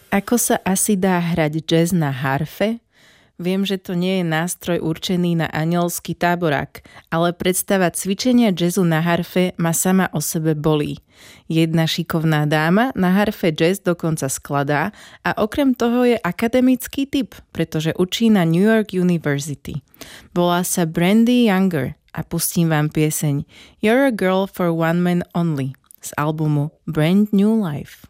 Ako sa asi dá hrať jazz na harfe? Viem, že to nie je nástroj určený na anielský táborák, ale predstava cvičenia jazzu na harfe ma sama o sebe bolí. Jedna šikovná dáma na harfe jazz dokonca skladá a okrem toho je akademický typ, pretože učí na New York University. Volá sa Brandy Younger a pustím vám pieseň You're a Girl for One Man Only z albumu Brand New Life.